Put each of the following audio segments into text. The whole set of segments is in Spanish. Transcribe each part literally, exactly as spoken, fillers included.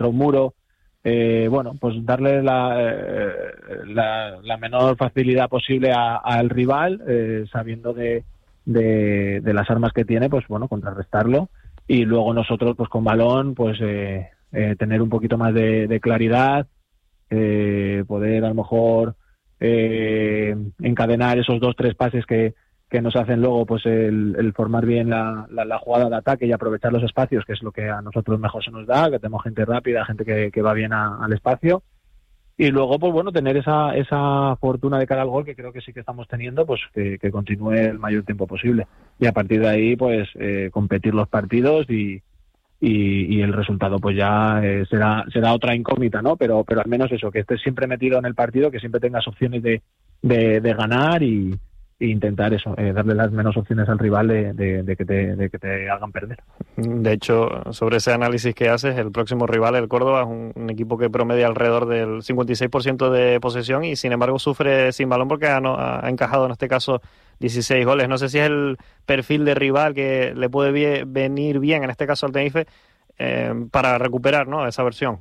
nuestro muro, eh, bueno, pues darle la, eh, la, la menor facilidad posible a, al rival, eh, sabiendo de, de, de las armas que tiene, pues bueno, contrarrestarlo, y luego nosotros pues con balón pues eh, eh, tener un poquito más de, de claridad, eh, poder a lo mejor eh, encadenar esos dos tres pases que, que nos hacen luego pues el, el formar bien la, la, la jugada de ataque y aprovechar los espacios, que es lo que a nosotros mejor se nos da, que tenemos gente rápida, gente que, que va bien a, al espacio. Y luego, pues bueno, tener esa esa fortuna de cara al gol, que creo que sí que estamos teniendo, pues que, que continúe el mayor tiempo posible. Y a partir de ahí, pues eh, competir los partidos y, y, y el resultado pues ya eh, será será otra incógnita, ¿no? Pero pero al menos eso, que estés siempre metido en el partido, que siempre tengas opciones de, de, de ganar y, e intentar eso, eh, darle las menos opciones al rival de, de, de, que te, de que te hagan perder. De hecho, sobre ese análisis que haces, el próximo rival, el Córdoba, es un, un equipo que promedia alrededor del cincuenta y seis por ciento de posesión y sin embargo sufre sin balón porque ha, no, ha encajado en este caso dieciséis goles. No sé si es el perfil de rival que le puede bien, venir bien, en este caso al Tenerife, eh, para recuperar, ¿no?, esa versión.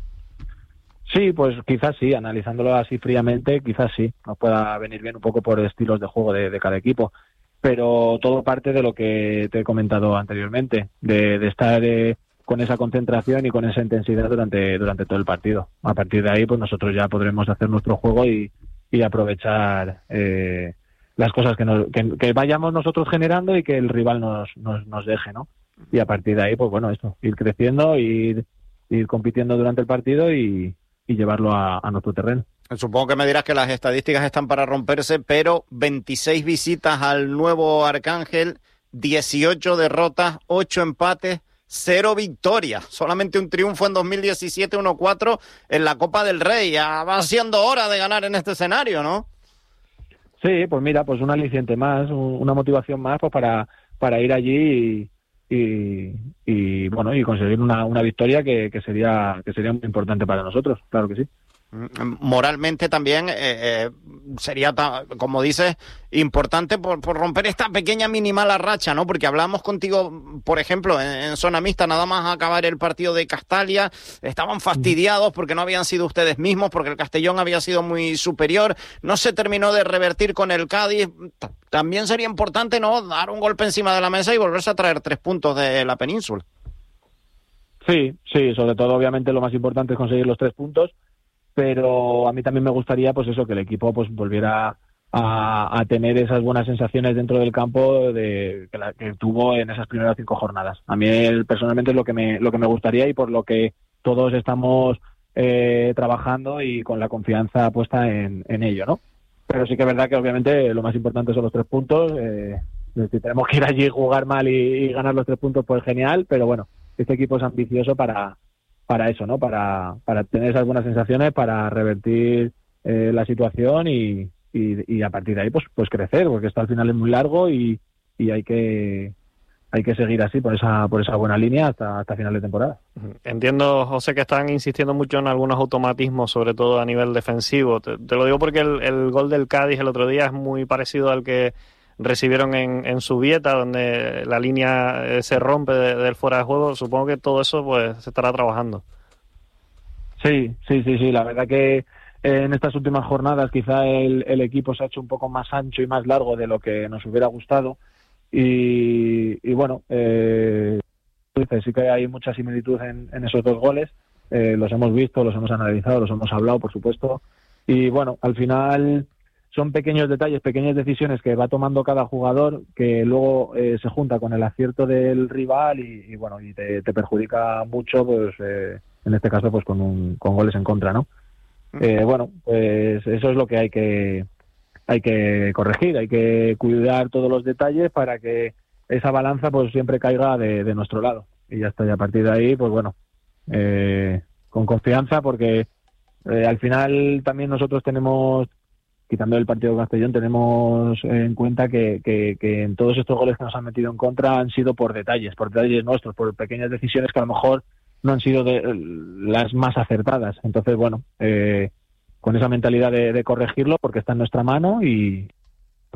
Sí, pues quizás sí, analizándolo así fríamente, quizás sí, nos pueda venir bien un poco por estilos de juego de, de cada equipo, pero todo parte de lo que te he comentado anteriormente, de, de estar eh, con esa concentración y con esa intensidad durante durante todo el partido. A partir de ahí, pues nosotros ya podremos hacer nuestro juego y, y aprovechar eh, las cosas que, nos, que, que vayamos nosotros generando y que el rival nos, nos, nos deje, ¿no? Y a partir de ahí, pues bueno, esto, ir creciendo, ir, ir compitiendo durante el partido y y llevarlo a, a nuestro terreno. Supongo que me dirás que las estadísticas están para romperse, pero veintiséis visitas al nuevo Arcángel, dieciocho derrotas, ocho empates, cero victorias. Solamente un triunfo en dos mil diecisiete, uno cuatro en la Copa del Rey. Ya va siendo hora de ganar en este escenario, ¿no? Sí, pues mira, pues un aliciente más, una motivación más pues para, para ir allí y, y, y bueno, y conseguir una, una victoria que, que sería que sería muy importante para nosotros, claro que sí. Moralmente también eh, eh, sería, como dices, importante por, por romper esta pequeña mínima racha, ¿no? Porque hablamos contigo, por ejemplo, en, en zona mixta, nada más acabar el partido de Castalia, estaban fastidiados porque no habían sido ustedes mismos, porque el Castellón había sido muy superior, no se terminó de revertir con el Cádiz. También sería importante, ¿no?, dar un golpe encima de la mesa y volverse a traer tres puntos de la península. Sí, sí, sobre todo obviamente lo más importante es conseguir los tres puntos, pero a mí también me gustaría pues eso, que el equipo pues volviera a, a tener esas buenas sensaciones dentro del campo de que, la, que tuvo en esas primeras cinco jornadas. A mí personalmente es lo que me lo que me gustaría y por lo que todos estamos eh, trabajando y con la confianza puesta en, en ello, ¿no? Pero sí que es verdad que obviamente lo más importante son los tres puntos. Eh, si tenemos que ir allí, jugar mal y, y ganar los tres puntos, pues genial, pero bueno, este equipo es ambicioso para para eso, ¿no? Para, para tener esas buenas sensaciones, para revertir eh, la situación y, y, y a partir de ahí pues pues crecer, porque esto al final es muy largo y, y hay que hay que seguir así por esa por esa buena línea hasta hasta final de temporada. Entiendo, José, que están insistiendo mucho en algunos automatismos, sobre todo a nivel defensivo. Te, te lo digo porque el, el gol del Cádiz el otro día es muy parecido al que recibieron en, en Zubieta, donde la línea eh, se rompe de, del fuera de juego. Supongo que todo eso pues se estará trabajando. Sí, sí, sí, sí. La verdad que en estas últimas jornadas quizá el, el equipo se ha hecho un poco más ancho y más largo de lo que nos hubiera gustado y, y bueno, eh, sí que hay mucha similitud en, en esos dos goles. Eh, los hemos visto, los hemos analizado, los hemos hablado, por supuesto, y bueno, al final son pequeños detalles, pequeñas decisiones que va tomando cada jugador que luego eh, se junta con el acierto del rival y, y bueno, y te, te perjudica mucho, pues eh, en este caso pues con un, con goles en contra, ¿no? Eh, bueno, pues eso es lo que hay que hay que corregir, hay que cuidar todos los detalles para que esa balanza pues siempre caiga de, de nuestro lado y ya está. Y a partir de ahí, pues bueno, eh, con confianza, porque eh, al final también nosotros tenemos, quitando el partido de Castellón, tenemos en cuenta que, que, que en todos estos goles que nos han metido en contra han sido por detalles, por detalles nuestros, por pequeñas decisiones que a lo mejor no han sido de, las más acertadas. Entonces, bueno, eh, con esa mentalidad de, de corregirlo, porque está en nuestra mano y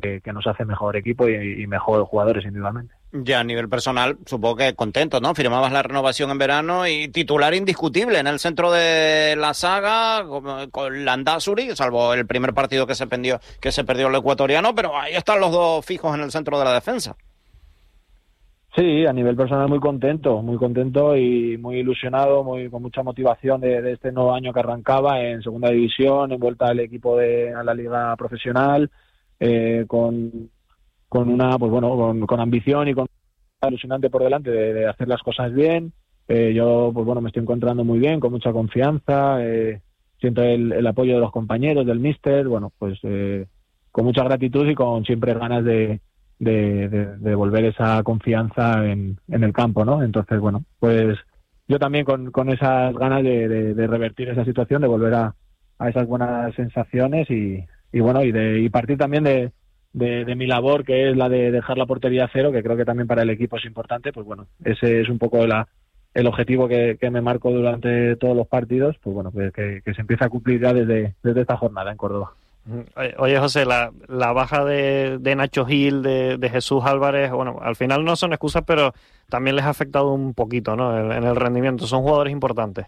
que, que nos hace mejor equipo y, y mejor jugadores individualmente. Ya a nivel personal, supongo que contento, ¿no? Firmabas la renovación en verano y titular indiscutible en el centro de la saga con, con Landázuri, salvo el primer partido que se perdió, que se perdió el ecuatoriano, pero ahí están los dos fijos en el centro de la defensa. Sí, a nivel personal muy contento, muy contento y muy ilusionado, muy con mucha motivación de, de este nuevo año que arrancaba en segunda división, en vuelta al equipo de a la liga profesional, eh, con con una, pues bueno, con, con ambición y con ilusionante por delante de, de hacer las cosas bien. Eh, yo, pues bueno, me estoy encontrando muy bien, con mucha confianza, eh, siento el, el apoyo de los compañeros, del míster, bueno, pues eh, con mucha gratitud y con siempre ganas de, de, de, de devolver esa confianza en, en el campo, ¿no? Entonces, bueno, pues yo también con, con esas ganas de, de, de revertir esa situación, de volver a, a esas buenas sensaciones y, y bueno, y de y partir también de De, de mi labor, que es la de dejar la portería a cero, que creo que también para el equipo es importante. Pues bueno, ese es un poco la, el objetivo que, que me marco durante todos los partidos, pues bueno, pues que, que se empiece a cumplir ya desde, desde esta jornada en Córdoba. Oye, José, la, la baja de, de Nacho Gil, de, de Jesús Álvarez, bueno, al final no son excusas, pero también les ha afectado un poquito, ¿no?, en, en el rendimiento. Son jugadores importantes.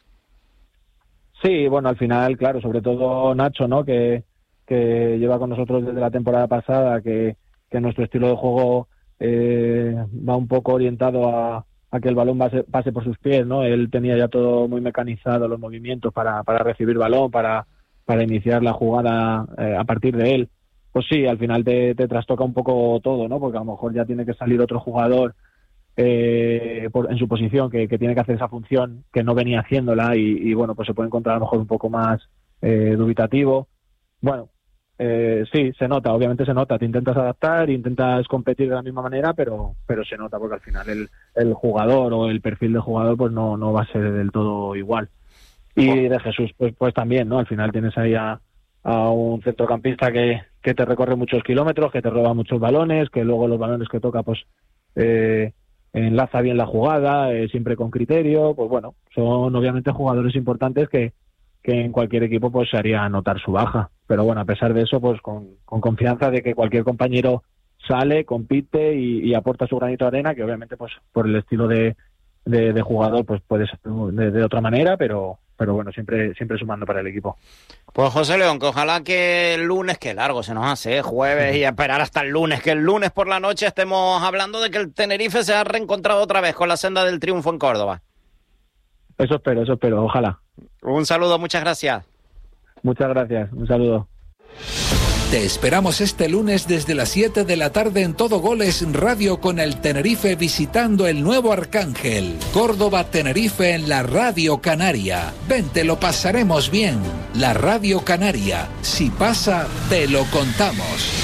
Sí, bueno, al final, claro, sobre todo Nacho, ¿no?, que que lleva con nosotros desde la temporada pasada, que, que nuestro estilo de juego eh, va un poco orientado a, a que el balón pase, pase por sus pies, ¿no? Él tenía ya todo muy mecanizado, los movimientos para, para recibir balón, para, para iniciar la jugada eh, a partir de él. Pues sí, al final te, te trastoca un poco todo, ¿no? Porque a lo mejor ya tiene que salir otro jugador eh, por, en su posición que, que tiene que hacer esa función que no venía haciéndola y, y bueno, pues se puede encontrar a lo mejor un poco más eh, dubitativo. Bueno, Eh, sí, se nota, obviamente se nota, te intentas adaptar, intentas competir de la misma manera, pero pero se nota porque al final el, el jugador o el perfil del jugador pues no, no va a ser del todo igual. Y de Jesús pues pues también, ¿no? Al final tienes ahí a, a un centrocampista que, que te recorre muchos kilómetros, que te roba muchos balones, que luego los balones que toca pues eh, enlaza bien la jugada, eh, siempre con criterio, pues bueno, son obviamente jugadores importantes que que en cualquier equipo pues se haría notar su baja, pero bueno, a pesar de eso pues con, con confianza de que cualquier compañero sale, compite y, y aporta su granito de arena, que obviamente pues por el estilo de, de, de jugador pues puede ser de, de otra manera, pero pero bueno, siempre siempre sumando para el equipo. Pues José León, que ojalá que el lunes, que largo se nos hace, jueves, y esperar hasta el lunes, que el lunes por la noche estemos hablando de que el Tenerife se ha reencontrado otra vez con la senda del triunfo en Córdoba. Eso espero, eso espero, ojalá. Un saludo, muchas gracias. Muchas gracias, un saludo. Te esperamos este lunes desde las siete de la tarde en Todo Goles Radio con el Tenerife visitando el nuevo Arcángel. Córdoba-Tenerife en la Radio Canaria. Ven, te lo pasaremos bien. La Radio Canaria. Si pasa, te lo contamos.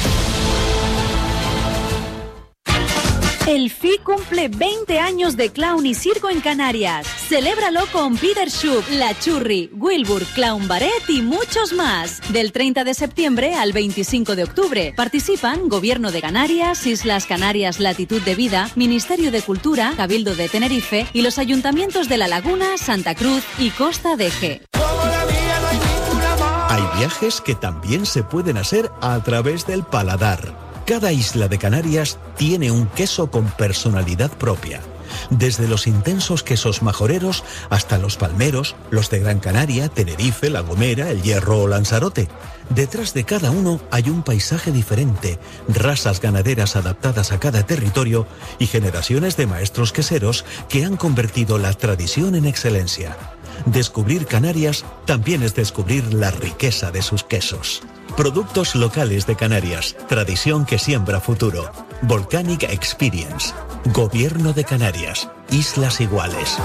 El F I cumple veinte años de clown y circo en Canarias. Celébralo con Peter Schupp, La Churri, Wilbur, Clown Barret y muchos más. Del treinta de septiembre al veinticinco de octubre. Participan Gobierno de Canarias, Islas Canarias Latitud de Vida, Ministerio de Cultura, Cabildo de Tenerife y los ayuntamientos de La Laguna, Santa Cruz y Costa de G. Hay viajes que también se pueden hacer a través del paladar. Cada isla de Canarias tiene un queso con personalidad propia. Desde los intensos quesos majoreros hasta los palmeros, los de Gran Canaria, Tenerife, La Gomera, El Hierro o Lanzarote. Detrás de cada uno hay un paisaje diferente, razas ganaderas adaptadas a cada territorio y generaciones de maestros queseros que han convertido la tradición en excelencia. Descubrir Canarias también es descubrir la riqueza de sus quesos. Productos locales de Canarias, tradición que siembra futuro. Volcanic Experience. Gobierno de Canarias. Islas Iguales.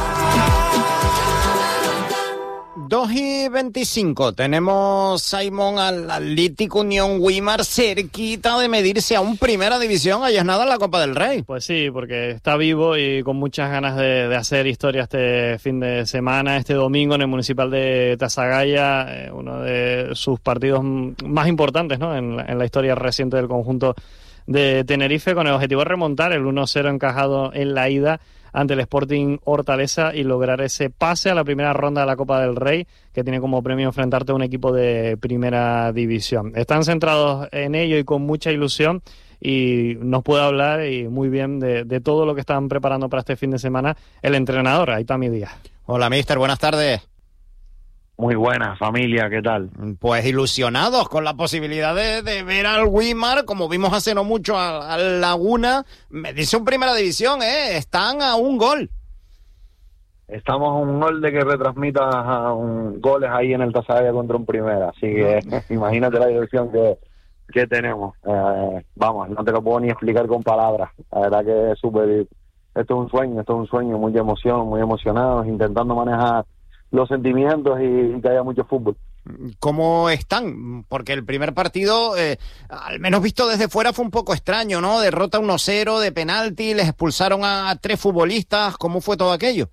dos y veinticinco. Tenemos, Simón, al Atlético Unión Güímar cerquita de medirse a un Primera División. Ahí es nada en la Copa del Rey. Pues sí, porque está vivo y con muchas ganas de, de hacer historia este fin de semana, este domingo en el Municipal de Tasagaya, eh, uno de sus partidos más importantes, ¿no?, en la, en la historia reciente del conjunto de Tenerife, con el objetivo de remontar el uno cero encajado en la ida ante el Sporting Hortaleza y lograr ese pase a la primera ronda de la Copa del Rey, que tiene como premio enfrentarte a un equipo de primera división. Están centrados en ello y con mucha ilusión, y nos puede hablar y muy bien de, de todo lo que están preparando para este fin de semana el entrenador, Aitami Díaz. Hola, mister, buenas tardes. Muy buenas, familia, ¿qué tal? Pues ilusionados con la posibilidad de, de ver al Weimar, como vimos hace no mucho a, a Laguna. Me dice un primera división, ¿eh? Están a un gol. Estamos a un gol de que retransmita a un, goles ahí en el Tasagaya contra un primera, así que imagínate la diversión que, que tenemos. Eh, vamos, no te lo puedo ni explicar con palabras. La verdad que es súper... Esto es un sueño, esto es un sueño, muy de emoción, muy emocionados, intentando manejar los sentimientos y, y que haya mucho fútbol. ¿Cómo están? Porque el primer partido, eh, al menos visto desde fuera, fue un poco extraño, ¿no? Derrota uno cero de penalti, les expulsaron a, a tres futbolistas. ¿Cómo fue todo aquello?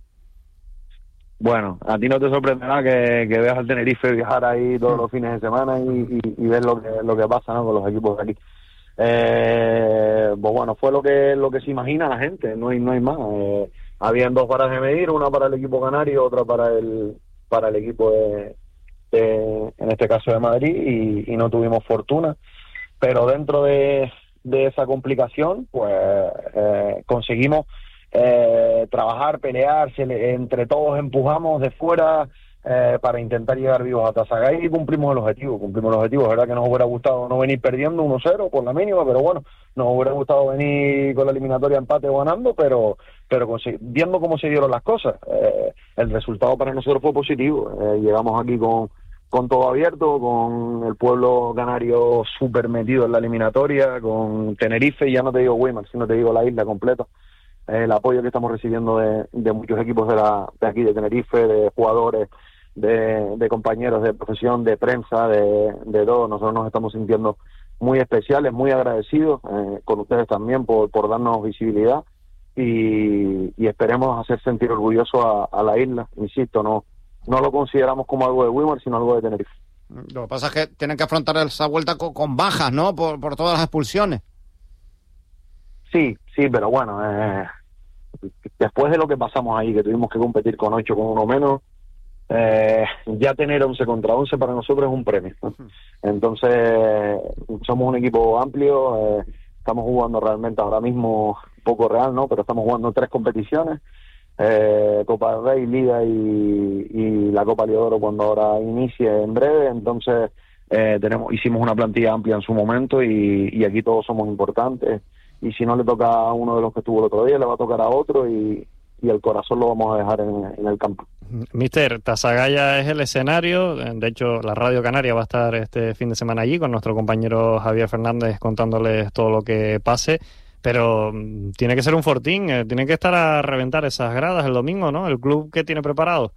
Bueno, a ti no te sorprenderá que, que veas al Tenerife viajar ahí todos los fines de semana y, y, y ver lo que, lo que pasa, ¿no?, con los equipos de aquí. Eh, pues bueno, fue lo que lo que se imagina la gente, no hay, no hay más. Eh, Habían dos varas de medir, una para el equipo canario, otra para el para el equipo de, de en este caso de Madrid, y, y no tuvimos fortuna. Pero dentro de, de esa complicación, pues eh, conseguimos eh, trabajar, pelear, se le, entre todos empujamos de fuera eh, para intentar llegar vivos a Tasagay y cumplimos el objetivo. Cumplimos el objetivo. Es verdad que nos hubiera gustado no venir perdiendo uno cero por la mínima, pero bueno, nos hubiera gustado venir con la eliminatoria empate o ganando, pero pero viendo cómo se dieron las cosas, eh, el resultado para nosotros fue positivo. Eh, llegamos aquí con, con todo abierto, con el pueblo canario súper metido en la eliminatoria, con Tenerife, y ya no te digo Weimar, sino te digo la isla completa. Eh, el apoyo que estamos recibiendo de, de muchos equipos de, la, de aquí, de Tenerife, de jugadores, de, de compañeros de profesión, de prensa, de, de todo. Nosotros nos estamos sintiendo muy especiales, muy agradecidos eh, con ustedes también por, por darnos visibilidad. Y, y esperemos hacer sentir orgulloso a, a la isla. Insisto, no no lo consideramos como algo de Weimar, sino algo de Tenerife. Lo que pasa es que tienen que afrontar esa vuelta con, con bajas, ¿no? Por, por todas las expulsiones. Sí, sí, pero bueno, eh, después de lo que pasamos ahí, que tuvimos que competir con ocho, con uno menos, eh, ya tener once contra once para nosotros es un premio, ¿no? Entonces, somos un equipo amplio, eh, estamos jugando realmente ahora mismo poco real, ¿no? Pero estamos jugando tres competiciones, eh, Copa del Rey, Liga y, y la Copa Liodoro cuando ahora inicie en breve. Entonces eh, tenemos hicimos una plantilla amplia en su momento y, y aquí todos somos importantes, y si no le toca a uno de los que estuvo el otro día, le va a tocar a otro, y, y el corazón lo vamos a dejar en, en el campo. Mister, Tasagaya es el escenario. De hecho, la Radio Canaria va a estar este fin de semana allí con nuestro compañero Javier Fernández contándoles todo lo que pase. Pero tiene que ser un fortín, eh, tiene que estar a reventar esas gradas el domingo, ¿no? El club que tiene preparado.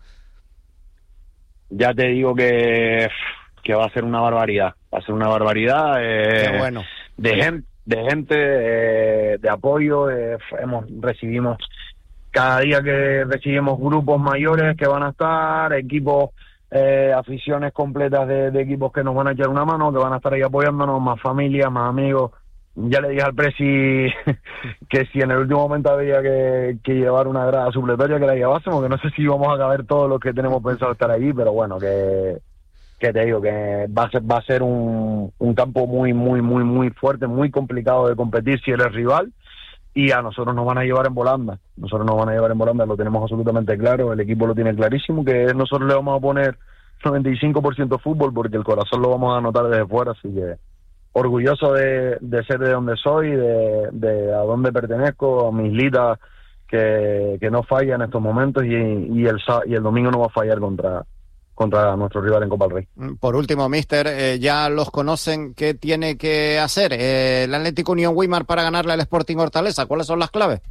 Ya te digo que, que va a ser una barbaridad, va a ser una barbaridad. Eh, Qué bueno. De gente, de, gente eh, de apoyo, eh, hemos recibimos cada día que recibimos grupos mayores que van a estar, equipos, eh, aficiones completas de, de equipos que nos van a echar una mano, que van a estar ahí apoyándonos, más familia, más amigos. Ya le dije al presi que si en el último momento había que, que llevar una grada supletoria, que la llevásemos, que no sé si vamos a caber todos los que tenemos pensado estar allí, pero bueno, que, que te digo que va a ser, va a ser un, un campo muy, muy, muy, muy fuerte, muy complicado de competir si eres rival, y a nosotros nos van a llevar en volanda, nosotros nos van a llevar en volanda, lo tenemos absolutamente claro, el equipo lo tiene clarísimo, que nosotros le vamos a poner noventa y cinco por ciento fútbol, porque el corazón lo vamos a anotar desde fuera, así que orgulloso de, de ser de donde soy, de, de a dónde pertenezco, a mi islita que, que no falla en estos momentos, y, y, el, y el domingo no va a fallar contra, contra nuestro rival en Copa del Rey. Por último, mister, eh, ya los conocen, ¿qué tiene que hacer eh, el Atlético Unión Weimar para ganarle al Sporting Hortaleza? ¿Cuáles son las claves?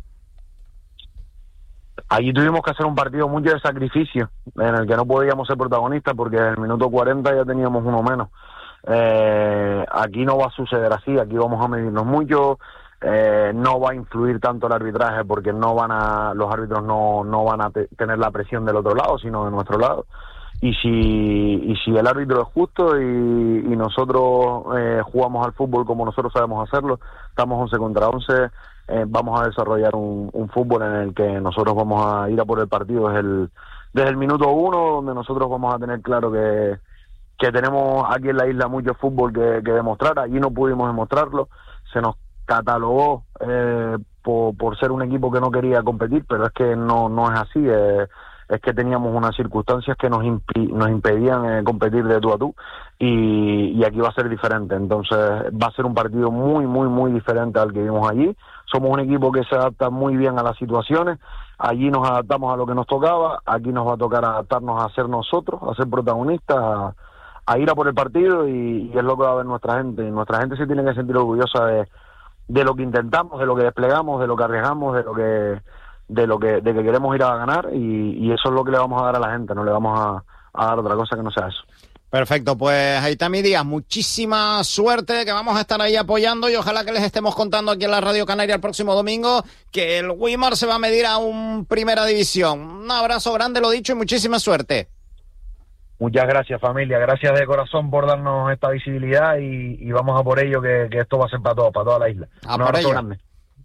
Allí tuvimos que hacer un partido mucho de sacrificio, en el que no podíamos ser protagonistas porque en el minuto cuarenta ya teníamos uno menos. Eh, aquí no va a suceder así, aquí vamos a medirnos mucho, eh, no va a influir tanto el arbitraje porque no van a, los árbitros no, no van a te, tener la presión del otro lado, sino de nuestro lado. Y si, y si el árbitro es justo y, y nosotros eh, jugamos al fútbol como nosotros sabemos hacerlo, estamos once contra once, eh, vamos a desarrollar un, un fútbol en el que nosotros vamos a ir a por el partido desde el, desde el minuto uno, donde nosotros vamos a tener claro que, que tenemos aquí en la isla mucho fútbol que, que demostrar. Allí no pudimos demostrarlo, se nos catalogó eh, por, por ser un equipo que no quería competir, pero es que no, no es así. Eh, es que teníamos unas circunstancias que nos, impi- nos impedían eh, competir de tú a tú, y, y aquí va a ser diferente. Entonces va a ser un partido muy, muy, muy diferente al que vimos allí. Somos un equipo que se adapta muy bien a las situaciones. Allí nos adaptamos a lo que nos tocaba, aquí nos va a tocar adaptarnos a ser nosotros, a ser protagonistas, a, a ir a por el partido, y, y es lo que va a ver nuestra gente. Y nuestra gente se tiene que sentir orgullosa de, de lo que intentamos, de lo que desplegamos, de lo que arriesgamos, de lo que de lo que de que queremos ir a ganar, y, y eso es lo que le vamos a dar a la gente, no le vamos a, a dar otra cosa que no sea eso. Perfecto, pues Aitami Díaz, muchísima suerte, que vamos a estar ahí apoyando, y ojalá que les estemos contando aquí en la Radio Canaria el próximo domingo que el Weimar se va a medir a un Primera División. Un abrazo grande, lo dicho, y muchísima suerte. Muchas gracias, familia, gracias de corazón por darnos esta visibilidad, y, y vamos a por ello, que, que esto va a ser para todos, para toda la isla. A Un por abrazo ello. grande.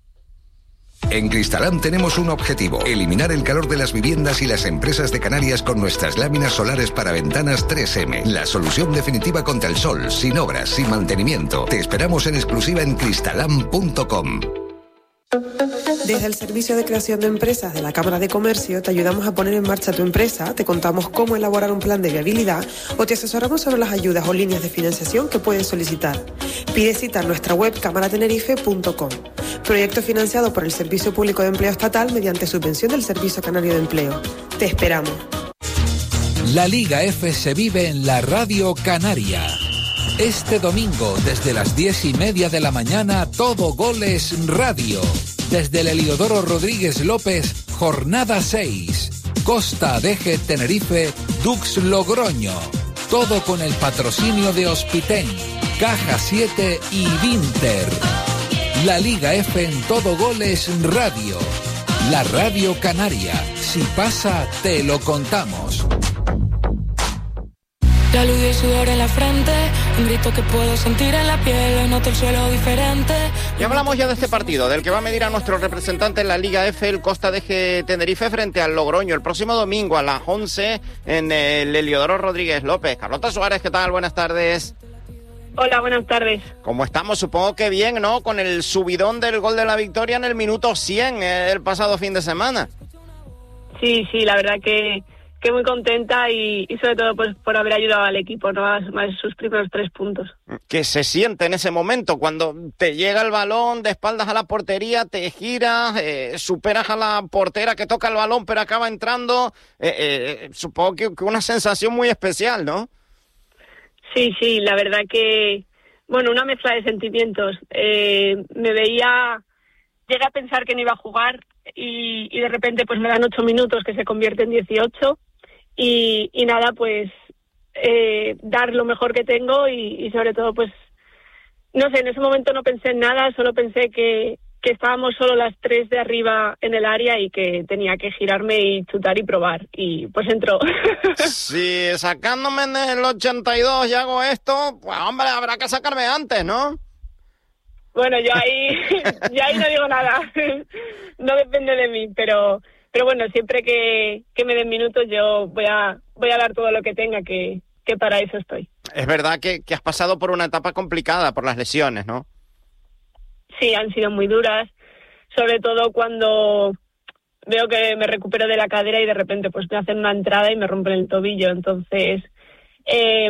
En Cristalam tenemos un objetivo: eliminar el calor de las viviendas y las empresas de Canarias con nuestras láminas solares para ventanas tres eme. La solución definitiva contra el sol, sin obras, sin mantenimiento. Te esperamos en exclusiva en cristalam punto com. Desde el Servicio de Creación de Empresas de la Cámara de Comercio te ayudamos a poner en marcha tu empresa, te contamos cómo elaborar un plan de viabilidad o te asesoramos sobre las ayudas o líneas de financiación que puedes solicitar. Pide cita en nuestra web cámara tenerife punto com. Proyecto financiado por el Servicio Público de Empleo Estatal mediante subvención del Servicio Canario de Empleo. Te esperamos. La Liga F se vive en la Radio Canaria. Este domingo, desde las diez y media de la mañana, Todo Goles Radio. Desde el Heliodoro Rodríguez López, jornada seis. Costa Adeje Tenerife, Dux Logroño. Todo con el patrocinio de Hospiten, Caja siete y Vinter. La Liga F en Todo Goles Radio. La Radio Canaria. Si pasa, te lo contamos. La luz y el sudor en la frente, un grito que puedo sentir en la piel, noto el suelo diferente. Y hablamos ya de este partido, del que va a medir a nuestro representante en la Liga F, el Costa Adeje Tenerife, frente al Logroño, el próximo domingo a las once en el Heliodoro Rodríguez López. Carlota Suárez, ¿qué tal? Buenas tardes. Hola, buenas tardes. ¿Cómo estamos? Supongo que bien, ¿no? Con el subidón del gol de la victoria en el minuto cien eh, el pasado fin de semana. Sí, sí, la verdad que... que muy contenta y, y sobre todo pues por haber ayudado al equipo, ¿no? A, a sus primeros tres puntos. ¿Qué se siente en ese momento cuando te llega el balón de espaldas a la portería, te giras, eh, superas a la portera que toca el balón pero acaba entrando? Eh, eh, supongo que, que una sensación muy especial, ¿no? Sí, sí, la verdad que, bueno, una mezcla de sentimientos. Eh, me veía, llegué a pensar que no iba a jugar y, y de repente pues me dan ocho minutos que se convierte en dieciocho. Y, y nada, pues eh, dar lo mejor que tengo y, y sobre todo, pues, no sé, en ese momento no pensé en nada, solo pensé que, que estábamos solo las tres de arriba en el área y que tenía que girarme y chutar y probar. Y pues entró. Si sacándome en el ochenta y dos y hago esto, pues hombre, habrá que sacarme antes, ¿no? Bueno, yo ahí, yo ahí no digo nada. No depende de mí, pero... Pero bueno, siempre que, que me den minutos yo voy a voy a dar todo lo que tenga, que, que para eso estoy. Es verdad que, que has pasado por una etapa complicada por las lesiones, ¿no? Sí, han sido muy duras, sobre todo cuando veo que me recupero de la cadera y de repente pues me hacen una entrada y me rompen el tobillo. Entonces eh,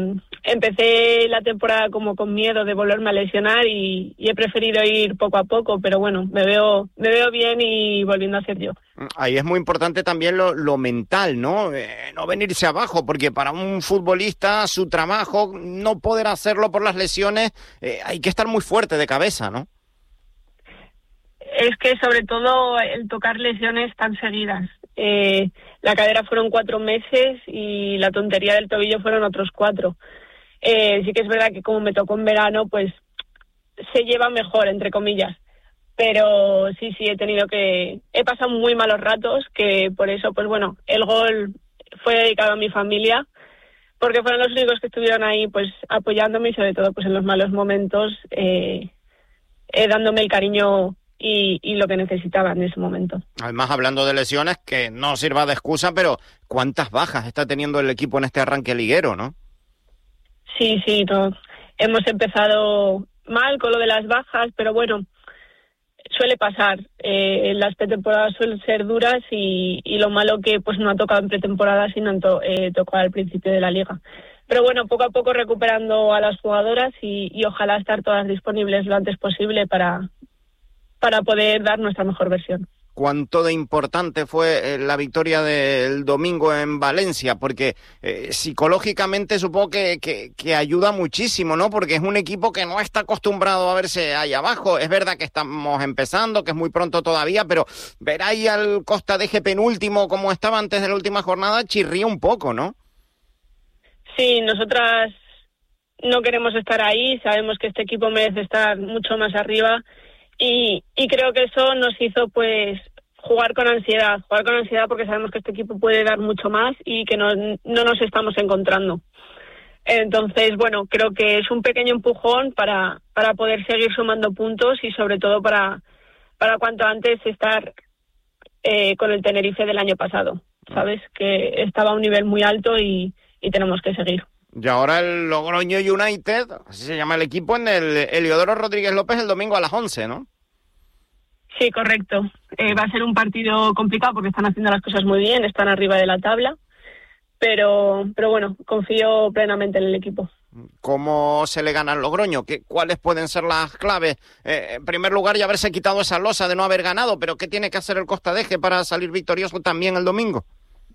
empecé la temporada como con miedo de volverme a lesionar y, y he preferido ir poco a poco, pero bueno, me veo me veo bien y volviendo a ser yo. Ahí es muy importante también lo, lo mental, ¿no? Eh, no venirse abajo, porque para un futbolista su trabajo, no poder hacerlo por las lesiones, eh, hay que estar muy fuerte de cabeza, ¿no? Es que sobre todo el tocar lesiones tan seguidas. Eh, la cadera fueron cuatro meses y la tontería del tobillo fueron otros cuatro. Eh, sí que es verdad que como me tocó en verano, pues se lleva mejor, entre comillas. Pero sí, sí, he tenido que... He pasado muy malos ratos, que por eso, pues bueno, el gol fue dedicado a mi familia, porque fueron los únicos que estuvieron ahí, pues apoyándome y sobre todo, pues en los malos momentos, eh, eh, dándome el cariño y, y lo que necesitaban en ese momento. Además, hablando de lesiones, que no sirva de excusa, pero ¿cuántas bajas está teniendo el equipo en este arranque liguero, no? Sí, sí, no. Hemos empezado mal con lo de las bajas, pero bueno, suele pasar. Eh, las pretemporadas suelen ser duras y, y lo malo que pues no ha tocado en pretemporada, sino to, eh, tocó al principio de la liga. Pero bueno, poco a poco recuperando a las jugadoras y, y ojalá estar todas disponibles lo antes posible para, para poder dar nuestra mejor versión. Cuánto de importante fue la victoria del domingo en Valencia, porque eh, psicológicamente supongo que, que, que ayuda muchísimo, ¿no? Porque es un equipo que no está acostumbrado a verse ahí abajo. Es verdad que estamos empezando, que es muy pronto todavía, pero ver ahí al Costa de Eje penúltimo como estaba antes de la última jornada chirría un poco, ¿no? Sí, nosotras no queremos estar ahí, sabemos que este equipo merece estar mucho más arriba. Y, y creo que eso nos hizo pues jugar con ansiedad, jugar con ansiedad porque sabemos que este equipo puede dar mucho más y que no, no nos estamos encontrando. Entonces, bueno, creo que es un pequeño empujón para, para poder seguir sumando puntos y sobre todo para, para cuanto antes estar eh, con el Tenerife del año pasado, ¿sabes? Que estaba a un nivel muy alto y, y tenemos que seguir. Y ahora el Logroño United, así se llama el equipo, en el Heliodoro Rodríguez López el domingo a las once, ¿no? Sí, correcto. Eh, va a ser un partido complicado porque están haciendo las cosas muy bien, están arriba de la tabla, pero, pero bueno, confío plenamente en el equipo. ¿Cómo se le gana al Logroño? ¿Qué, ¿Cuáles pueden ser las claves? Eh, en primer lugar, ya haberse quitado esa losa de no haber ganado, pero ¿qué tiene que hacer el Costa de Eje para salir victorioso también el domingo?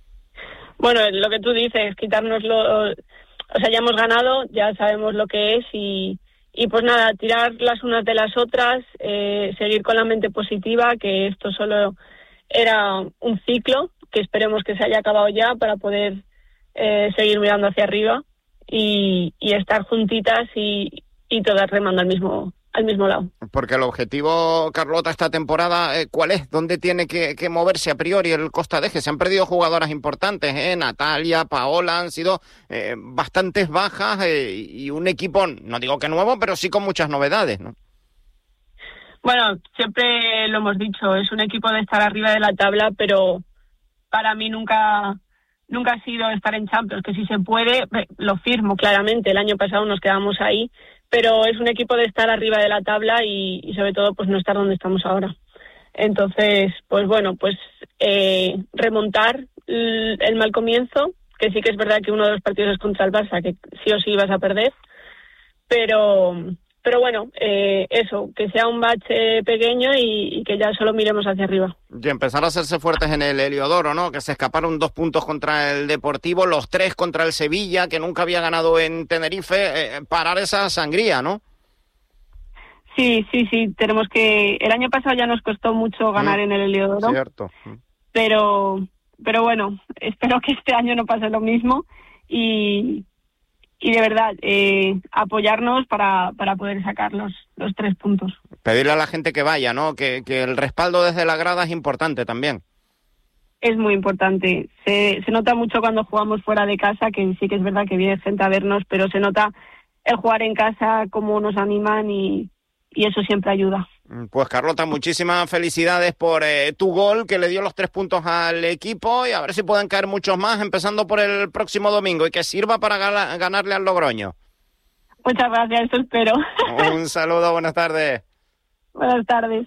Bueno, lo que tú dices, quitárnoslo... O sea, ya hemos ganado, ya sabemos lo que es y, y pues nada, tirar las unas de las otras, eh, seguir con la mente positiva, que esto solo era un ciclo, que esperemos que se haya acabado ya para poder eh, seguir mirando hacia arriba y, y estar juntitas y, y todas remando al mismo al mismo lado. Porque el objetivo, Carlota, esta temporada, eh, ¿cuál es? ¿Dónde tiene que, que moverse a priori el Costa de Eje? Se han perdido jugadoras importantes, ¿eh? Natalia, Paola, han sido eh, bastantes bajas eh, y un equipo, no digo que nuevo, pero sí con muchas novedades, ¿no? Bueno, siempre lo hemos dicho, es un equipo de estar arriba de la tabla, pero para mí nunca... Nunca ha sido estar en Champions, que si se puede, lo firmo claramente. El año pasado nos quedamos ahí, pero es un equipo de estar arriba de la tabla y, y sobre todo pues no estar donde estamos ahora. Entonces, pues bueno, pues eh, remontar el, el mal comienzo, que sí que es verdad que uno de los partidos es contra el Barça, que sí o sí vas a perder, pero... Pero bueno, eh, eso, que sea un bache pequeño y, y que ya solo miremos hacia arriba. Y empezar a hacerse fuertes en el Heliodoro, ¿no? Que se escaparon dos puntos contra el Deportivo, los tres contra el Sevilla, que nunca había ganado en Tenerife. Eh, parar esa sangría, ¿no? Sí, sí, sí. Tenemos que... El año pasado ya nos costó mucho ganar mm, en el Heliodoro. Cierto. Pero, pero bueno, espero que este año no pase lo mismo y... Y de verdad, eh, apoyarnos para, para poder sacar los, los tres puntos. Pedirle a la gente que vaya, ¿no? Que, que el respaldo desde la grada es importante también. Es muy importante. Se, se nota mucho cuando jugamos fuera de casa, que sí que es verdad que viene gente a vernos, pero se nota el jugar en casa, cómo nos animan y, y eso siempre ayuda. Pues Carlota, muchísimas felicidades por eh, tu gol que le dio los tres puntos al equipo y a ver si pueden caer muchos más, empezando por el próximo domingo y que sirva para gana, ganarle al Logroño. Muchas gracias, eso espero. Un saludo, buenas tardes. Buenas tardes.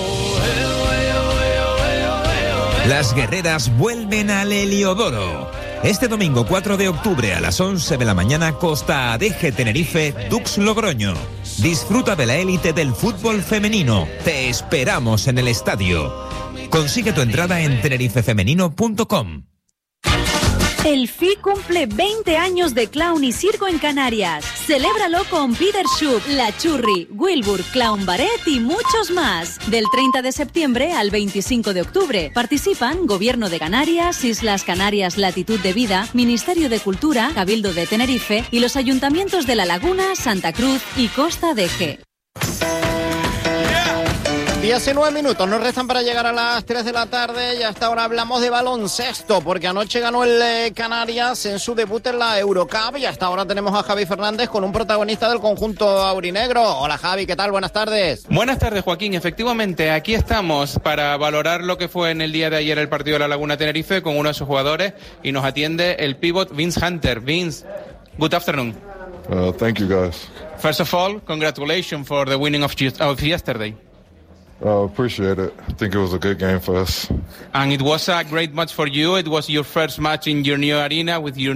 Las guerreras vuelven al Heliodoro. Este domingo cuatro de octubre a las once de la mañana, Costa de Eje Tenerife, Dux Logroño. Disfruta de la élite del fútbol femenino. Te esperamos en el estadio. Consigue tu entrada en tenerife femenino punto com. El F I cumple veinte años de clown y circo en Canarias. Celébralo con Peter Schupp, La Churri, Wilbur, Clown Barret y muchos más. Del treinta de septiembre al veinticinco de octubre. Participan Gobierno de Canarias, Islas Canarias Latitud de Vida, Ministerio de Cultura, Cabildo de Tenerife y los ayuntamientos de La Laguna, Santa Cruz y Costa de Eje. diecinueve minutos nos restan para llegar a las tres de la tarde y hasta ahora hablamos de baloncesto, porque anoche ganó el eh, Canarias en su debut en la Eurocup y hasta ahora tenemos a Javi Fernández con un protagonista del conjunto aurinegro. Hola Javi, ¿qué tal? Buenas tardes. Buenas tardes, Joaquín. Efectivamente, aquí estamos para valorar lo que fue en el día de ayer el partido de la Laguna Tenerife con uno de sus jugadores y nos atiende el pivot Vince Hunter. Vince, good afternoon. Uh, thank you guys. First of all, congratulations for the winning of, of yesterday. Uh, appreciate it. I think it was a good game for us. And it was a great match for you. It was your first match in your new arena with your